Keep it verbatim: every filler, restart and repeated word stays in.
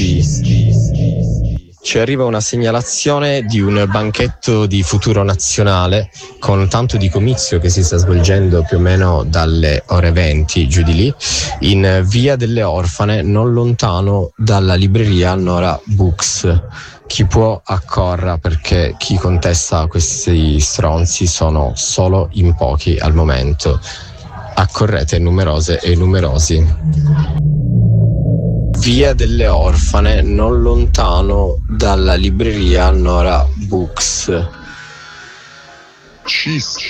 Ci arriva una segnalazione di un banchetto di Futuro Nazionale con tanto di comizio che si sta svolgendo più o meno dalle ore venti giù di lì in Via delle Orfane, non lontano dalla libreria Nora Books. Chi può accorra, perché chi contesta questi stronzi sono solo in pochi al momento. Accorrete numerose e numerosi. Via delle Orfane, non lontano dalla libreria Nora Books. Cheese.